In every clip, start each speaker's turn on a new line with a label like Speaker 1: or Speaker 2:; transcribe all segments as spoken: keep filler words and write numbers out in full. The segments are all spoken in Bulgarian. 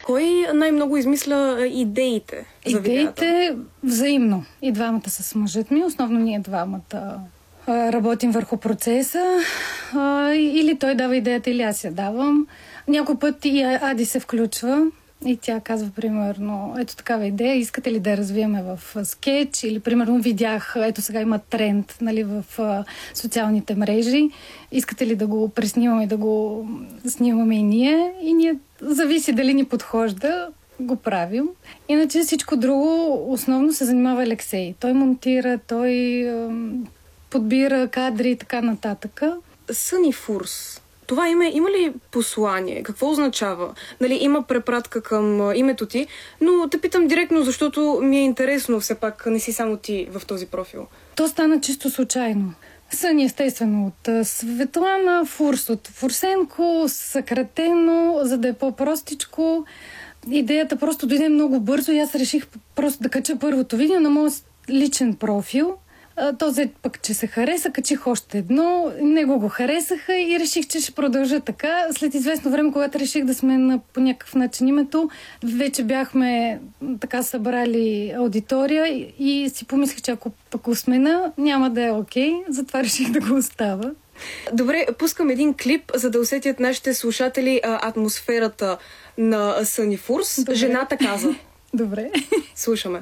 Speaker 1: Кой най-много измисля идеите за видеята?
Speaker 2: Идеите взаимно. И двамата с мъжът ми. Основно ние двамата работим върху процеса. Или той дава идеята, или аз я давам. Някой път и Ади се включва и тя казва, примерно, ето такава идея, искате ли да я развиеме в скетч? Или, примерно, видях, ето сега има тренд, нали, в социалните мрежи. Искате ли да го преснимаме, да го снимаме и ние? И ние, зависи дали ни подхожда, го правим. Иначе всичко друго основно се занимава Алексей. Той монтира, той е, подбира кадри и така нататък.
Speaker 1: Sunny Furs. Това име има ли послание? Какво означава? Нали, има препратка към името ти, но те питам директно, защото ми е интересно, все пак не си само ти в този профил.
Speaker 2: То стана чисто случайно. Съни, естествено, от Светлана, Фурс от Фурсенко, съкратено, за да е по-простичко. Идеята просто дойде много бързо и аз реших просто да кача първото видео на моят личен профил. Този пък, че се хареса, качих още едно, него го харесаха и реших, че ще продължа така. След известно време, когато реших да сме на по някакъв начин името, вече бяхме така събрали аудитория и, и си помислих, че ако пък го смена, няма да е окей, затова реших да го оставя.
Speaker 1: Добре, пускам един клип, за да усетят нашите слушатели а, атмосферата на Sunny Furs. Добре. Жената каза.
Speaker 2: Добре.
Speaker 1: Слушаме.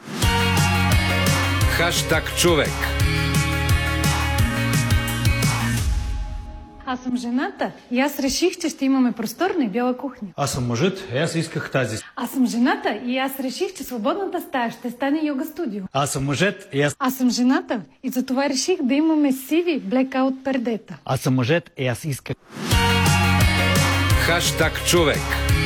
Speaker 3: Хаштаг човек.
Speaker 2: Аз съм жената и аз реших, че ще имаме просторна и бяла кухня.
Speaker 4: Аз съм мъжът и аз исках тази.
Speaker 2: Аз съм жената и аз реших, че свободната стая ще стане йога студио.
Speaker 4: Аз съм мъжът и аз...
Speaker 2: Аз съм жената и затова реших да имаме сиви блекаут пердета.
Speaker 4: Аз съм мъжът и аз исках...
Speaker 3: Хаштаг човек.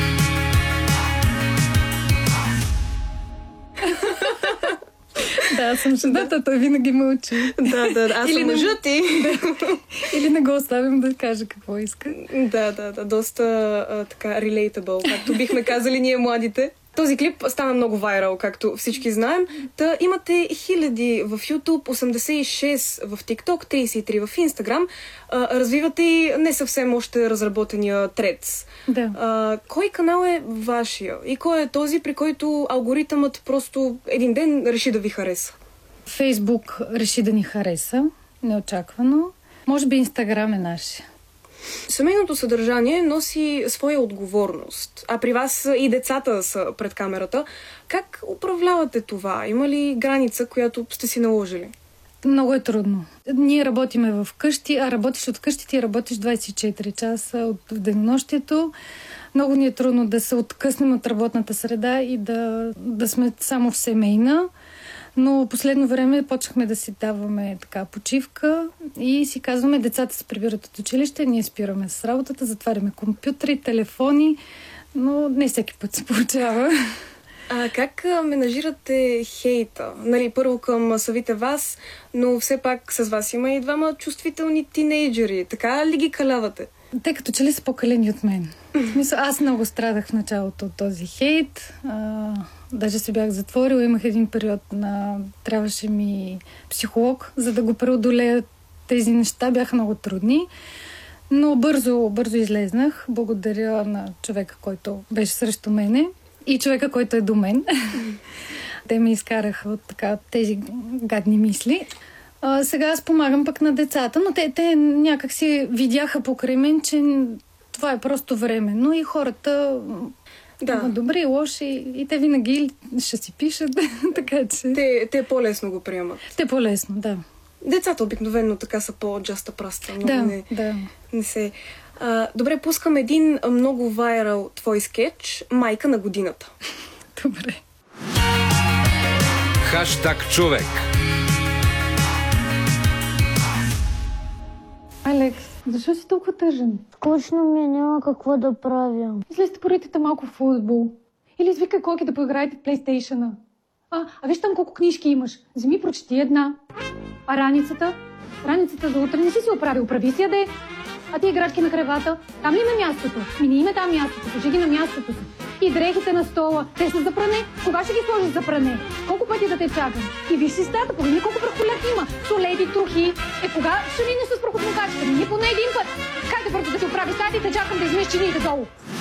Speaker 2: Да, аз съм жената, той винаги мълчи.
Speaker 1: Да, да, аз съм мъжът и...
Speaker 2: Или не го оставим да каже какво иска.
Speaker 1: Да, да, да, доста а, така relatable, както бихме казали ние младите. Този клип стана много вайрал, както всички знаем. Та имате хиляди в YouTube, осемдесет и шест в TikTok, тридесет и три в Instagram. А, развивате и не съвсем още разработения Threads.
Speaker 2: Да.
Speaker 1: А, кой канал е вашия? И кой е този, при който алгоритъмът просто един ден реши да ви хареса?
Speaker 2: Фейсбук реши да ни хареса, неочаквано. Може би Инстаграм е нашия.
Speaker 1: Семейното съдържание носи своя отговорност, а при вас и децата са пред камерата. Как управлявате това? Има ли граница, която сте си наложили?
Speaker 2: Много е трудно. Ние работиме в къщи, а работиш от къщи, ти работиш двадесет и четири часа от денонощието. Много ни е трудно да се откъснем от работната среда и да, да сме само в семейна. Но последно време почнахме да си даваме така почивка и си казваме, децата се прибират от училище, ние спираме с работата, затваряме компютри, телефони, но не всеки път се получава.
Speaker 1: А как менажирате хейта? Нали, първо към самите вас, но все пак с вас има и двама чувствителни тинейджери. Така ли ги калявате?
Speaker 2: Те като че ли са по-калени от мен. Мисля, аз много страдах в началото от този хейт. А, даже се бях затворила. Имах един период на... Трябваше ми психолог, за да го преодолея. Тези неща бяха много трудни. Но бързо, бързо излезнах. Благодаря на човека, който беше срещу мене и човека, който е до мен. Те ме изкараха от така, тези гадни мисли. А, сега аз помагам пък на децата, но те, те някак си видяха покрай мен, че това е просто временно и хората да. Има добри и лоши и те винаги ще си пишат, така че...
Speaker 1: Те, те по-лесно го приемат.
Speaker 2: Те по-лесно, да.
Speaker 1: Децата обикновено така са по-джаста праста. Много
Speaker 2: да,
Speaker 1: не,
Speaker 2: да.
Speaker 1: Не се... А, добре, пускам един много вайрал твой скетч "Майка на годината".
Speaker 2: Добре.
Speaker 3: Хаштаг човек.
Speaker 2: Алекс, защо си толкова тъжен?
Speaker 5: Скучно ми е, няма какво да правя.
Speaker 2: Излезте поредите малко футбол. Или извикай Коки да поиграете в PlayStation-а. А, а виж там колко книжки имаш. Вземи, прочети една. А раницата? Раницата за утре не си си оправил. Прави си я де. А ти играчки на кревата? Там ли има мястото? Ми не има там мястото. Кажи ги на мястото си. И дрехите на стола. Те са за пране. Кога ще ги сложиш за пране? Колко пъти да те чакам? И виж си стата, погледни колко прахоляк има. Солети, трохи. Е, кога ще минеш с прахосмокачката? Ми поне един път. Хайде бързо да се оправи стата и те чакам да измиеш чиниите долу.